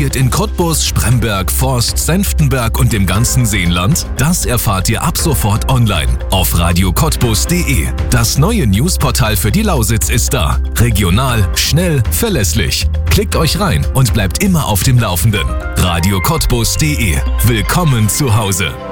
passiert in Cottbus, Spremberg, Forst, Senftenberg und dem ganzen Seenland? Das erfahrt ihr ab sofort online auf radiocottbus.de. Das neue Newsportal für die Lausitz ist da. Regional, schnell, verlässlich. Klickt euch rein und bleibt immer auf dem Laufenden. radiocottbus.de. Willkommen zu Hause.